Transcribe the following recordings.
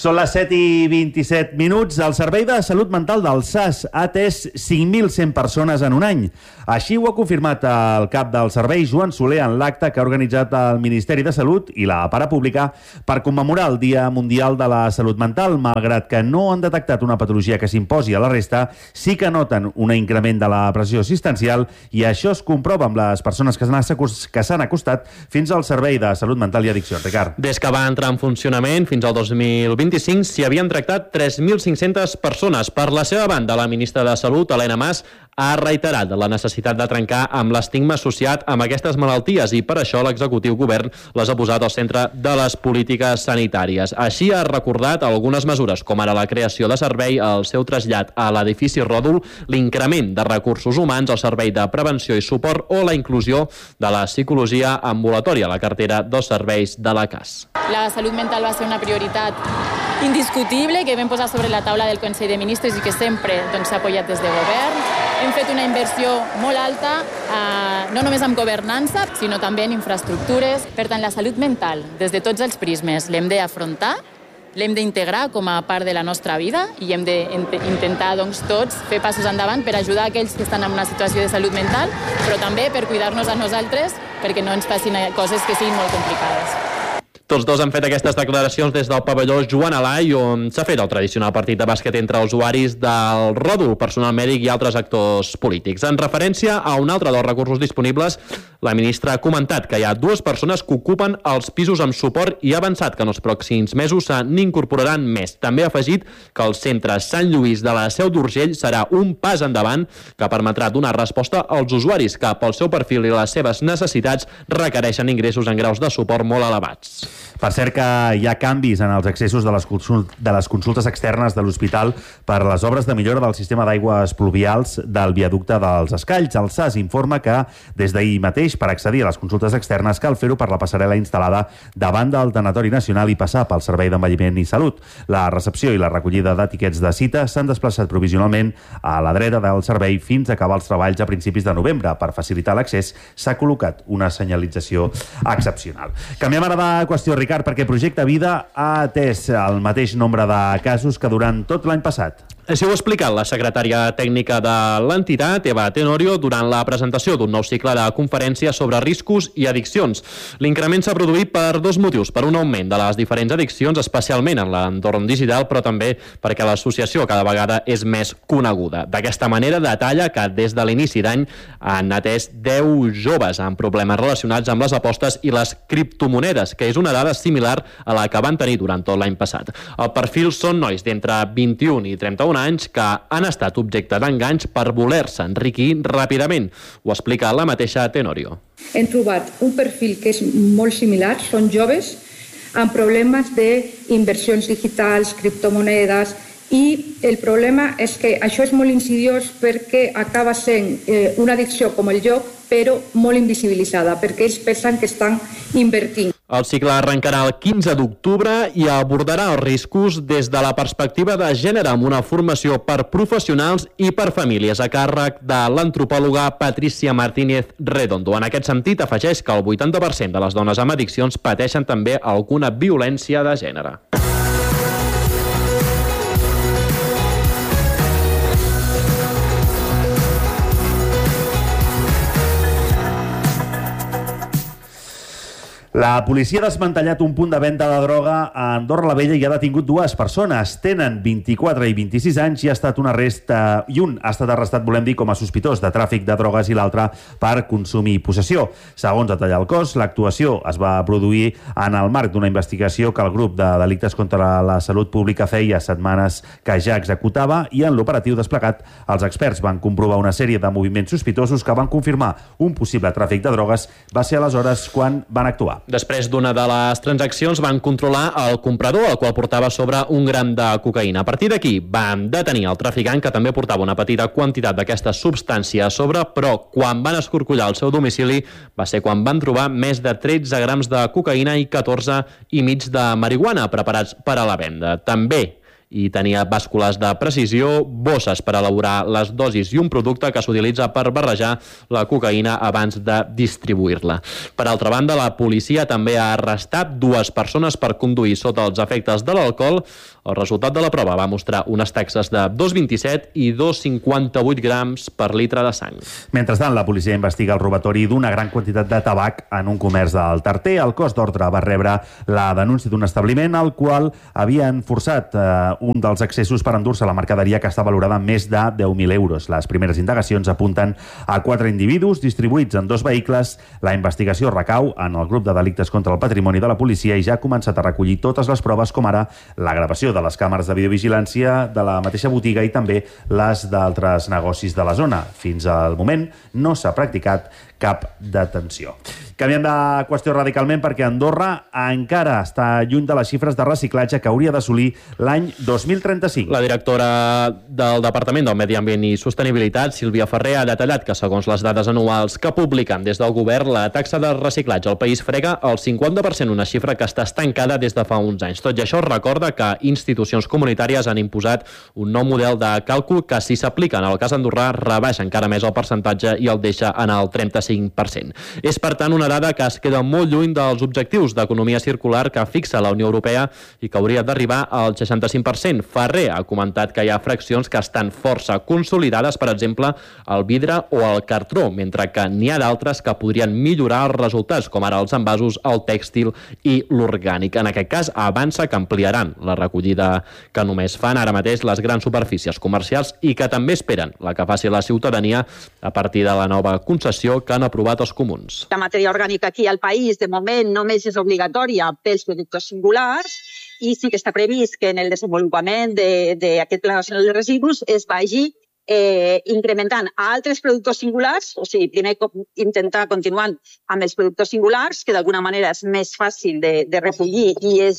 Són les 7:27. El Servei de Salut Mental del SAS ha atès 5.100 persones en un any. Així ho ha confirmat el cap del servei, Joan Soler, en l'acte que ha organitzat el Ministeri de Salut i la Parapública per commemorar el Dia Mundial de la Salut Mental. Malgrat que no han detectat una patologia que s'imposi a la resta, sí que noten un increment de la pressió assistencial i això es comprova amb les persones que s'han acostat fins al Servei de Salut Mental i Addiccions. Ricard. Des que va entrar en funcionament fins al 2025 s'hi havien tractat 3.500 persones. Per la seva banda, la ministra de Salut, Elena Mas, ha reiterat la necessitat de trencar amb l'estigma associat amb aquestes malalties i per això l'executiu govern les ha posat al centre de les polítiques sanitàries. Així ha recordat algunes mesures, com ara la creació de servei, el seu trasllat a l'edifici Ròdol, l'increment de recursos humans al servei de prevenció i suport o la inclusió de la psicologia ambulatòria a la cartera dels serveis de la CAS. La salut mental va ser una prioritat indiscutible que vam posar sobre la taula del Consell de Ministres i que sempre s'ha apoyat des de govern. Hem fet una inversió molt alta, no només en governança, sinó també en infraestructures. Per tant, la salut mental, des de tots els prismes, l'hem d'afrontar, l'hem d'integrar com a part de la nostra vida i hem d'intentar tots fer passos endavant per ajudar aquells que estan en una situació de salut mental, però també per cuidar-nos a nosaltres perquè no ens passin coses que siguin molt complicades. Tots dos han fet aquestes declaracions des del pavelló Joan Alai, on s'ha fet el tradicional partit de bàsquet entre usuaris del Ròdol, personal mèdic i altres actors polítics. En referència a un altre dels recursos disponibles, la ministra ha comentat que hi ha 2 persones que ocupen els pisos amb suport i ha avançat que en els pròxims mesos se n'incorporaran més. També ha afegit que el centre Sant Lluís de la Seu d'Urgell serà un pas endavant que permetrà donar resposta als usuaris que, pel seu perfil i les seves necessitats, requereixen ingressos en graus de suport molt elevats. Per cert que hi ha canvis en els accessos de les consultes externes de l'hospital per les obres de millora del sistema d'aigües pluvials del viaducte dels Escalls. El SAS informa que des d'ahir mateix, per accedir a les consultes externes, cal fer-ho per la passarel·la instal·lada davant del Tanatori Nacional i passar pel Servei d'Envelliment i Salut. La recepció i la recollida d'etiquets de cita s'han desplaçat provisionalment a la dreta del servei fins a acabar els treballs a principis de novembre. Per facilitar l'accés s'ha col·locat una senyalització excepcional. Canviem ara de qüestió, Ricard, perquè Projecte Vida ha atès el mateix nombre de casos que durant tot l'any passat. Així ho ha explicat la secretària tècnica de l'entitat, Eva Tenorio, durant la presentació d'un nou cicle de conferències sobre riscos i addiccions. L'increment s'ha produït per 2 motius. Per un augment de les diferents addiccions, especialment en l'entorn digital, però també perquè l'associació cada vegada és més coneguda. D'aquesta manera, detalla que des de l'inici d'any han atès 10 joves amb problemes relacionats amb les apostes i les criptomonedes, que és una dada similar a la que van tenir durant tot l'any passat. El perfil són nois d'entre 21 i 31 anys que han estat objecte d'enganys per voler-se enriquir ràpidament. Ho explica la mateixa Tenorio. Hem trobat un perfil que és molt similar, són joves amb problemes d'inversions digitals, criptomonedes, i el problema és que això és molt insidiós perquè acaba sent una addicció com el joc, però molt invisibilitzada, perquè ells pensen que estan invertint. El cicle arrencarà el 15 d'octubre i abordarà els riscos des de la perspectiva de gènere amb una formació per professionals i per famílies a càrrec de l'antropòloga Patricia Martínez Redondo. En aquest sentit, afegeix que el 80% de les dones amb addiccions pateixen també alguna violència de gènere. La policia ha desmantellat un punt de venda de droga a Andorra la Vella i ha detingut 2 persones. Tenen 24 i 26 anys i un ha estat arrestat, volem dir, com a sospitós de tràfic de drogues i l'altre per consum i possessió. Segons detalla el cos, l'actuació es va produir en el marc d'una investigació que el grup de delictes contra la salut pública feia setmanes que ja executava i en l'operatiu desplegat els experts van comprovar una sèrie de moviments sospitosos que van confirmar un possible tràfic de drogues. Va ser aleshores quan van actuar. Després d'una de les transaccions van controlar el comprador, el qual portava sobre 1 gram de cocaïna. A partir d'aquí van detenir el traficant, que també portava una petita quantitat d'aquesta substància a sobre, però quan van escorcollar el seu domicili va ser quan van trobar més de 13 grams de cocaïna i 14 i mig de marihuana preparats per a la venda. També i tenia bàscules de precisió, bosses per elaborar les dosis i un producte que s'utilitza per barrejar la cocaïna abans de distribuir-la. Per altra banda, la policia també ha arrestat 2 persones per conduir sota els efectes de l'alcohol. El resultat de la prova va mostrar unes taxes de 2,27 i 2,58 grams per litre de sang. Mentrestant, la policia investiga el robatori d'una gran quantitat de tabac en un comerç del Tarter. El cos d'ordre va rebre la denúncia d'un establiment al qual havien forçat un dels accessos per endur-se la mercaderia que està valorada en més de 10.000 euros. Les primeres indagacions apunten a 4 individus distribuïts en 2 vehicles. La investigació recau en el grup de delictes contra el patrimoni de la policia i ja ha començat a recollir totes les proves, com ara la gravació de les càmeres de videovigilància de la mateixa botiga i també les d'altres negocis de la zona. Fins al moment no s'ha practicat cap detenció. Canviem de qüestió radicalment perquè Andorra encara està lluny de les xifres de reciclatge que hauria d'assolir l'any 2035. La directora del Departament del Medi Ambient i Sostenibilitat, Sílvia Ferrer, ha detallat que segons les dades anuals que publiquen des del govern, la taxa de reciclatge al país frega el 50%, una xifra que està estancada des de fa uns anys. Tot i això, recorda que institucions comunitàries han imposat un nou model de càlcul que, si s'aplica en el cas andorrà, rebaixa encara més el percentatge i el deixa en el 35%. És, per tant, una dada que es queda molt lluny dels objectius d'economia circular que fixa la Unió Europea i que hauria d'arribar al 65%. Ferrer ha comentat que hi ha fraccions que estan força consolidades, per exemple, el vidre o el cartró, mentre que n'hi ha d'altres que podrien millorar els resultats, com ara els envasos, el tèxtil i l'orgànic. En aquest cas, avança que ampliaran la recollida que només fan ara mateix les grans superfícies comercials i que també esperen la que faci la ciutadania a partir de la nova concessió que han aprovat els comuns. La matèria orgànica aquí al país, de moment, només és obligatòria pels productes singulars i sí que està previst que en el desenvolupament d'aquest Pla Nacional de Residus es vagi incrementant a altres productes singulars, o sigui, primer intentar continuar amb els productes singulars, que d'alguna manera és més fàcil de recollir i és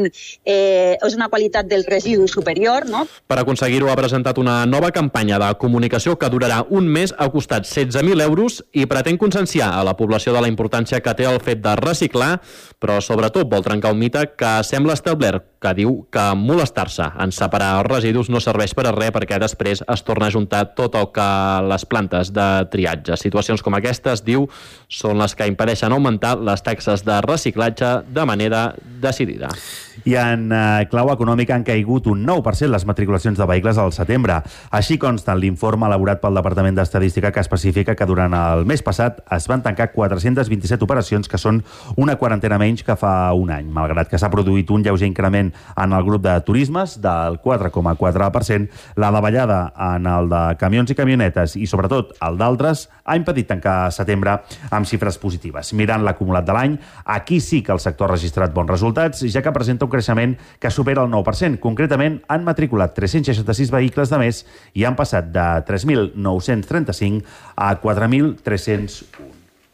una qualitat del residu superior, no? Per aconseguir-ho ha presentat una nova campanya de comunicació que durarà un mes, ha costat 16.000 euros i pretén conscienciar a la població de la importància que té el fet de reciclar, però sobretot vol trencar un mite que sembla establert, que diu que molestar-se en separar els residus no serveix per a res perquè després es torna a juntar tot el que les plantes de triatge. Situacions com aquestes, diu, són les que impedeixen augmentar les taxes de reciclatge de manera decidida. I en clau econòmica han caigut un 9% les matriculacions de vehicles al setembre. Així consta en l'informe elaborat pel Departament d'Estadística que especifica que durant el mes passat es van tancar 427 operacions, que són una quarantena menys que fa un any. Malgrat que s'ha produït un lleuger increment en el grup de turismes del 4,4%, la davallada en el de camions i camionetes i sobretot el d'altres ha impedit tancar setembre amb xifres positives. Mirant l'acumulat de l'any, aquí sí que el sector ha registrat bons resultats, ja que presenta un creixement que supera el 9%. Concretament, han matriculat 366 vehicles de més i han passat de 3.935 a 4.301.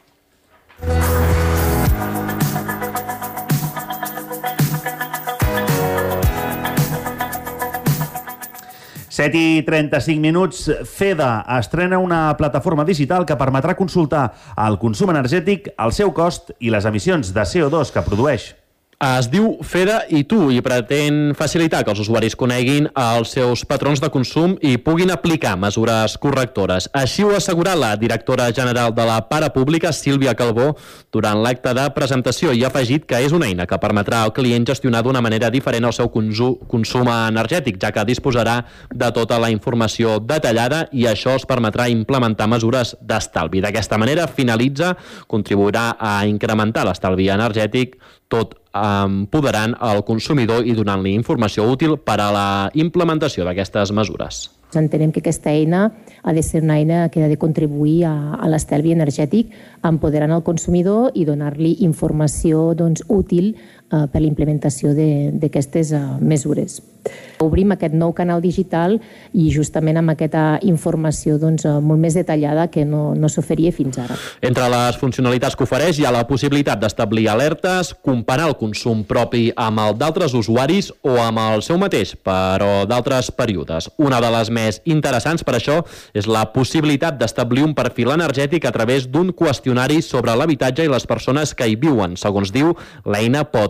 7:35. FEDA estrena una plataforma digital que permetrà consultar el consum energètic, el seu cost i les emissions de CO2 que produeix. Es diu FEDA i tu i pretén facilitar que els usuaris coneguin els seus patrons de consum i puguin aplicar mesures correctores. Així ho ha assegurat la directora general de la Parapública, Sílvia Calbó, durant l'acte de presentació i ha afegit que és una eina que permetrà al client gestionar d'una manera diferent el seu consum energètic, ja que disposarà de tota la informació detallada i això els permetrà implementar mesures d'estalvi. D'aquesta manera, finalitza, contribuirà a incrementar l'estalvi energètic, tot empoderant el consumidor i donant-li informació útil per a la implementació d'aquestes mesures. Entenem que aquesta eina ha de ser una eina que ha de contribuir a l'estalvi energètic, empoderant el consumidor i donar-li informació útil per la implementació d'aquestes mesures. Obrim aquest nou canal digital i justament amb aquesta informació molt més detallada que no s'oferia fins ara. Entre les funcionalitats que ofereix hi ha la possibilitat d'establir alertes, comparar el consum propi amb el d'altres usuaris o amb el seu mateix, però d'altres períodes. Una de les més interessants per això és la possibilitat d'establir un perfil energètic a través d'un qüestionari sobre l'habitatge i les persones que hi viuen. Segons diu, l'eina pot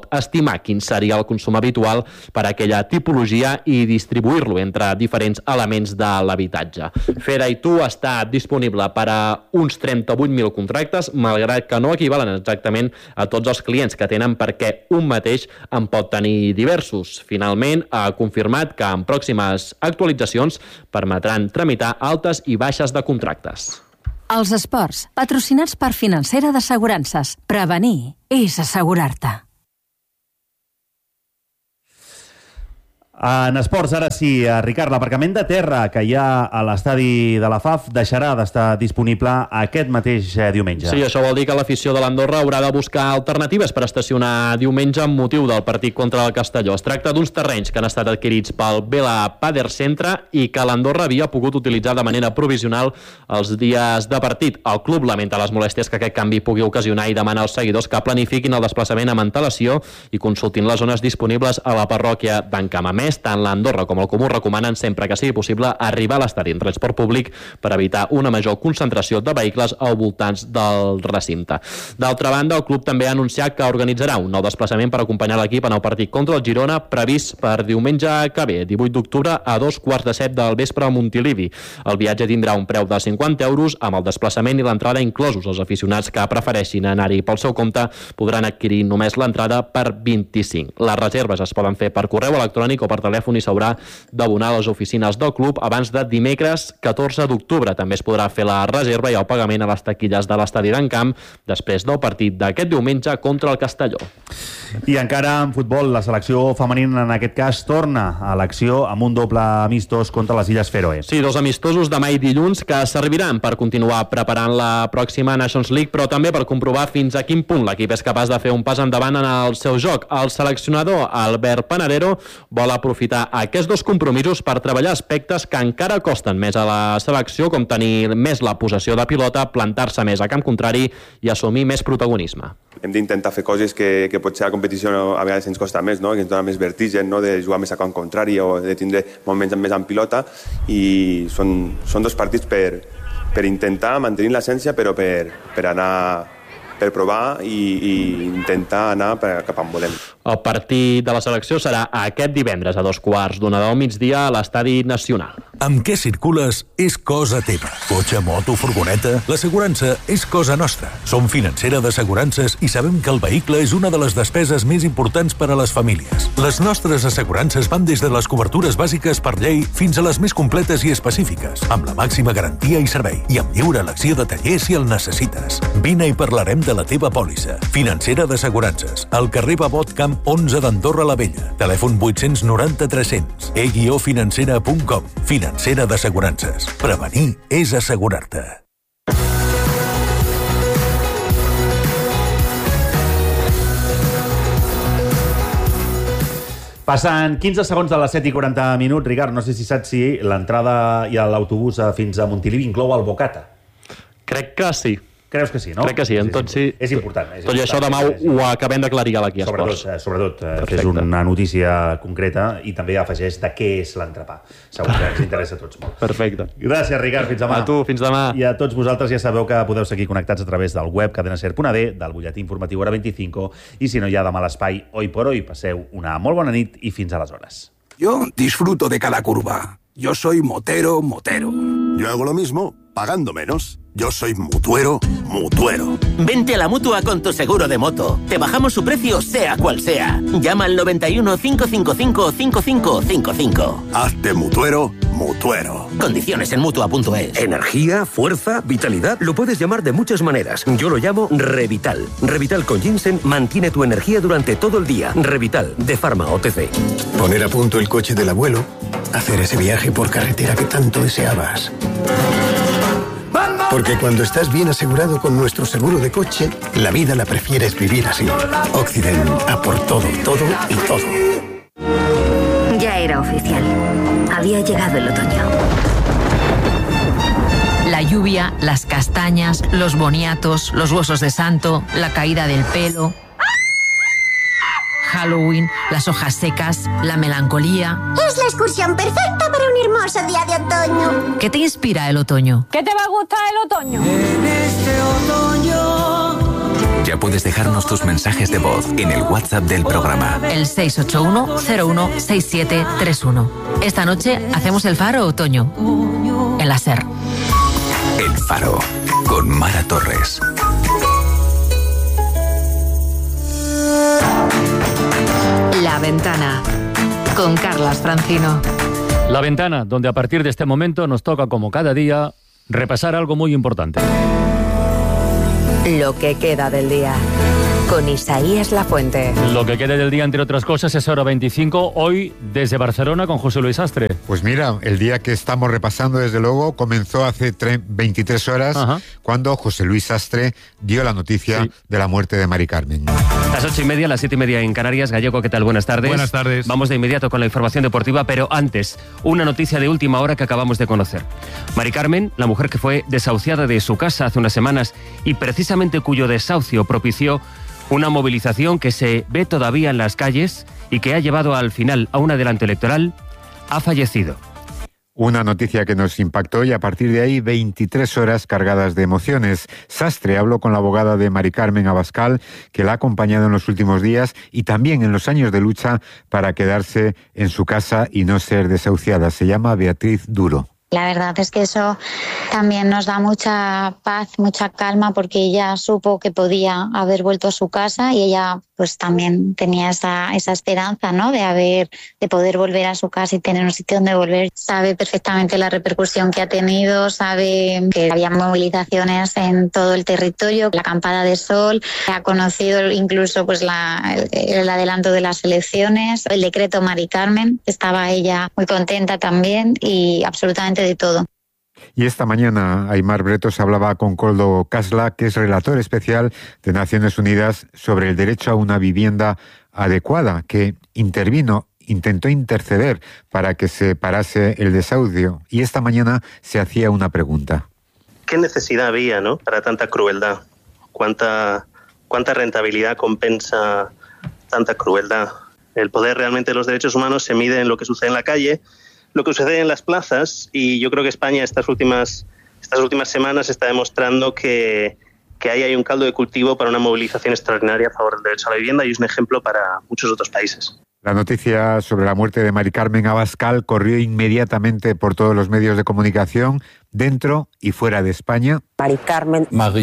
estimar quin seria el consum habitual per a aquella tipologia i distribuir-lo entre diferents elements de l'habitatge. Fera i Tu està disponible per a uns 38.000 contractes, malgrat que no equivalen exactament a tots els clients que tenen, perquè un mateix en pot tenir diversos. Finalment, ha confirmat que en pròximes actualitzacions permetran tramitar altes i baixes de contractes. Els esports, patrocinats per Financera d'Assegurances. Prevenir és assegurar-te. En esports, ara sí, Ricard, l'aparcament de terra que hi ha a l'estadi de la FAF deixarà d'estar disponible aquest mateix diumenge. Sí, això vol dir que l'afició de l'Andorra haurà de buscar alternatives per estacionar diumenge amb motiu del partit contra el Castelló. Es tracta d'uns terrenys que han estat adquirits pel Vela Padel Centre i que l'Andorra havia pogut utilitzar de manera provisional els dies de partit. El club lamenta les molèsties que aquest canvi pugui ocasionar i demana als seguidors que planifiquin el desplaçament amb antelació i consultin les zones disponibles a la parròquia d'Encamp. A més, tant l'Andorra com el Comú recomanen sempre que sigui possible arribar a l'estadi en transport públic per evitar una major concentració de vehicles als voltants del recinte. D'altra banda, el club també ha anunciat que organitzarà un nou desplaçament per acompanyar l'equip en el partit contra el Girona, previst per diumenge que ve, 18 d'octubre a 2:15 del vespre a Montilivi. El viatge tindrà un preu de 50 euros amb el desplaçament i l'entrada inclosos. Els aficionats que prefereixin anar-hi pel seu compte podran adquirir només l'entrada per 25. Les reserves es poden fer per correu electrònic o per telèfon i s'haurà d'abonar a les oficines del club abans de dimecres 14 d'octubre. També es podrà fer la reserva i el pagament a les taquilles de l'estadi d'Encamp després del partit d'aquest diumenge contra el Castelló. I encara en futbol, la selecció femenina en aquest cas torna a l'acció amb un doble amistós contra les Illes Fèroe. Sí, dos amistosos demà i dilluns que serviran per continuar preparant la pròxima Nations League, però també per comprovar fins a quin punt l'equip és capaç de fer un pas endavant en el seu joc. El seleccionador Albert Panadero vol aprofitar aquests dos compromisos per treballar aspectes que encara costen més a la selecció, com tenir més la possessió de pilota, plantar-se més a camp contrari i assumir més protagonisme. Hem d'intentar fer coses que potser a la competició a vegades ens costa més, no? Que ens dona més vertigen, no? De jugar més a camp contrari o de tindre moments més en pilota, i són dos partits per intentar mantenir l'essència, però per anar per provar i intentar anar cap on volem. El partit de la selecció serà aquest divendres a 2:15 del migdia a l'Estadi Nacional. Amb què circules és cosa teva. Cotxe, moto, furgoneta... L'assegurança és cosa nostra. Som Financera d'Assegurances i sabem que el vehicle és una de les despeses més importants per a les famílies. Les nostres assegurances van des de les cobertures bàsiques per llei fins a les més completes i específiques, amb la màxima garantia i servei, i amb lliure elecció de taller si el necessites. Vine i parlarem de la teva pòlissa. Financera d'Assegurances, al carrer Babot Camp 11 d'Andorra la Vella. Telèfon 890 300. e-financera.com. Financera d'Assegurances. Prevenir és assegurar-te. Passen 15 segons de les 7:40. Ricard, no sé si saps si l'entrada i l'autobús fins a Montilivi inclou el Bocata. Crec que sí. Creus que sí, no? Crec que sí, en tot sí. És important. Tot i això demà ho acabem d'aclarir a l'Aquí Esports. Sobretot, és una notícia concreta i també afegeix de què és l'entrepà. Segur que ens interessa a tots molt. Perfecte. Gràcies, Ricard. Fins demà. A tu, fins demà. I a tots vosaltres ja sabeu que podeu seguir connectats a través del web cadenaser.d, del butlletí informatiu Hora 25, i si no hi ha demà l'espai Hoy por Hoy. Passeu una molt bona nit i fins aleshores. Yo disfruto de cada curva. Yo soy motero. Yo hago lo mismo, pagando menos. Yo soy mutuero. Vente a la Mutua con tu seguro de moto. Te bajamos su precio, sea cual sea. Llama al 91 555 5555. Hazte mutuero. Condiciones en Mutua.es. Energía, fuerza, vitalidad. Lo puedes llamar de muchas maneras. Yo lo llamo Revital. Revital con ginseng mantiene tu energía durante todo el día. Revital, de Pharma OTC. Poner a punto el coche del abuelo. Hacer ese viaje por carretera que tanto deseabas. Porque cuando estás bien asegurado con nuestro seguro de coche, la vida la prefieres vivir así. Occident, a por todo y todo. Ya era oficial. Había llegado el otoño. La lluvia, las castañas, los boniatos, los huesos de santo, la caída del pelo, Halloween, las hojas secas, la melancolía. Es la excursión perfecta para un hermoso día de otoño. ¿Qué te inspira el otoño? ¿Qué te va a gustar el otoño? En este otoño Ya puedes dejarnos tus mensajes de voz en el WhatsApp del programa. El 681-016731. Esta noche hacemos el Faro Otoño. En la SER. El Faro, con Mara Torres. La Ventana, con Carlas Francino. La Ventana, donde a partir de este momento nos toca, como cada día, repasar algo muy importante. Lo que queda del día, con Isaías Lafuente. Lo que queda del día, entre otras cosas, es Hora 25, hoy desde Barcelona con José Luis Astre. Pues mira, el día que estamos repasando, desde luego, comenzó hace 23 horas, cuando José Luis Astre dio la noticia de la muerte de Mari Carmen. Las 8:30, las 7:30 en Canarias. Gallego, ¿qué tal? Buenas tardes. Buenas tardes. Vamos de inmediato con la información deportiva, pero antes, una noticia de última hora que acabamos de conocer. Mari Carmen, la mujer que fue desahuciada de su casa hace unas semanas y precisamente cuyo desahucio propició una movilización que se ve todavía en las calles y que ha llevado al final a un adelanto electoral, ha fallecido. Una noticia que nos impactó y a partir de ahí 23 horas cargadas de emociones. Sastre habló con la abogada de Mari Carmen Abascal, que la ha acompañado en los últimos días y también en los años de lucha para quedarse en su casa y no ser desahuciada. Se llama Beatriz Duro. La verdad es que eso también nos da mucha paz, mucha calma, porque ella supo que podía haber vuelto a su casa y ella pues también tenía esa esperanza, ¿no? de poder volver a su casa y tener un sitio donde volver. Sabe perfectamente la repercusión que ha tenido, sabe que había movilizaciones en todo el territorio, la acampada de sol, ha conocido incluso pues el adelanto de las elecciones, el decreto Mari Carmen, estaba ella muy contenta también y absolutamente de todo. Y esta mañana Aimar Bretos hablaba con Koldo Casla, que es relator especial de Naciones Unidas sobre el derecho a una vivienda adecuada, que intentó interceder para que se parase el desahucio. Y esta mañana se hacía una pregunta. ¿Qué necesidad había, ¿no?, para tanta crueldad? ¿Cuánta rentabilidad compensa tanta crueldad? El poder realmente de los derechos humanos se mide en lo que sucede en la calle, lo que sucede en las plazas, y yo creo que España estas últimas semanas está demostrando que ahí hay un caldo de cultivo para una movilización extraordinaria a favor del derecho a la vivienda y es un ejemplo para muchos otros países. La noticia sobre la muerte de Mari Carmen Abascal corrió inmediatamente por todos los medios de comunicación, dentro y fuera de España. Mari Carmen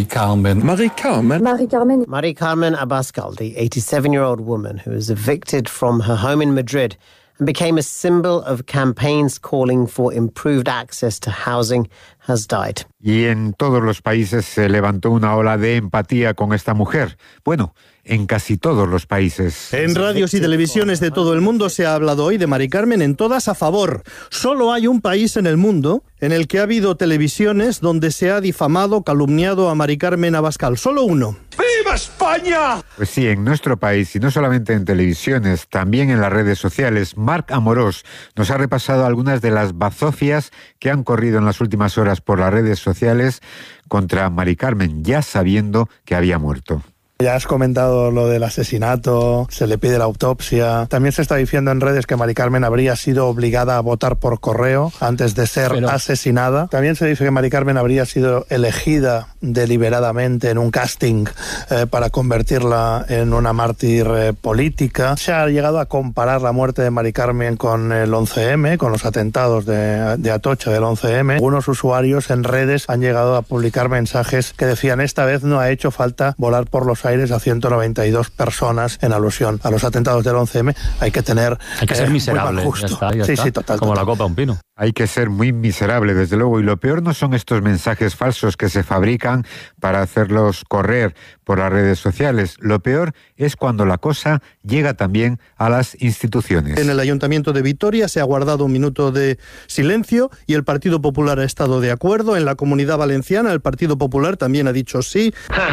Abascal, the 87-year-old woman who was evicted from her home in Madrid and became a symbol of campaigns calling for improved access to housing, has died. Y en todos los países se levantó una ola de empatía con esta mujer. Bueno, en casi todos los países. En radios y televisiones de todo el mundo se ha hablado hoy de Mari Carmen, en todas a favor. Solo hay un país en el mundo en el que ha habido televisiones donde se ha difamado, calumniado a Mari Carmen Abascal. Solo uno. ¡Viva España! Pues sí, en nuestro país, y no solamente en televisiones, también en las redes sociales, Marc Amorós nos ha repasado algunas de las bazofias que han corrido en las últimas horas por las redes sociales contra Mari Carmen, ya sabiendo que había muerto. Ya has comentado lo del asesinato, se le pide la autopsia. También se está diciendo en redes que Mari Carmen habría sido obligada a votar por correo antes de ser asesinada. También se dice que Mari Carmen habría sido elegida deliberadamente en un casting para convertirla en una mártir política. Se ha llegado a comparar la muerte de Mari Carmen con el 11M, con los atentados de Atocha del 11M. Algunos usuarios en redes han llegado a publicar mensajes que decían: esta vez no ha hecho falta volar por los aires a 192 personas, en alusión a los atentados del 11M. Hay que ser miserable, justo. Ya está. Sí, total. Como la copa a un pino. Hay que ser muy miserable, desde luego, y lo peor no son estos mensajes falsos que se fabrican para hacerlos correr por las redes sociales. Lo peor es cuando la cosa llega también a las instituciones. En el Ayuntamiento de Vitoria se ha guardado un minuto de silencio y el Partido Popular ha estado de acuerdo. En la Comunidad Valenciana el Partido Popular también ha dicho sí.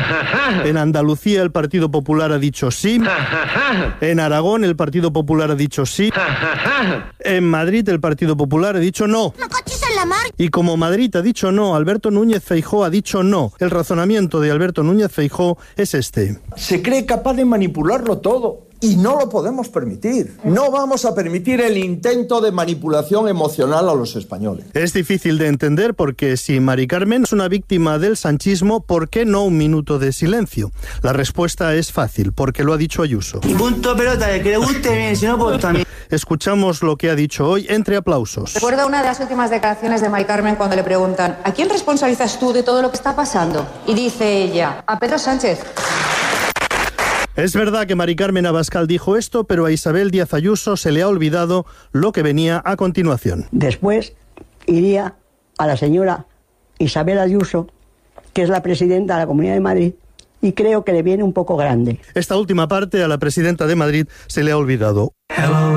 En Andalucía el Partido Popular ha dicho sí. En Aragón el Partido Popular ha dicho sí. En Madrid el Partido Popular ha dicho no. Y como Madrid ha dicho no, Alberto Núñez Feijóo ha dicho no. El razonamiento de Alberto Núñez Feijóo es este. Se cree capaz de manipularlo todo. y no lo podemos permitir. No vamos a permitir el intento de manipulación emocional a los españoles. Es difícil de entender porque si Mari Carmen es una víctima del sanchismo, ¿por qué no un minuto de silencio? La respuesta es fácil, porque lo ha dicho Ayuso. Y punto pelota, el que le guste bien, si no, pues también. Escuchamos lo que ha dicho hoy entre aplausos. Recuerda una de las últimas declaraciones de Mari Carmen cuando le preguntan ¿a quién responsabilizas tú de todo lo que está pasando? Y dice ella, a Pedro Sánchez. Es verdad que Mari Carmen Abascal dijo esto, pero a Isabel Díaz Ayuso se le ha olvidado lo que venía a continuación. Después iría a la señora Isabel Ayuso, que es la presidenta de la Comunidad de Madrid, y creo que le viene un poco grande. Esta última parte a la presidenta de Madrid se le ha olvidado.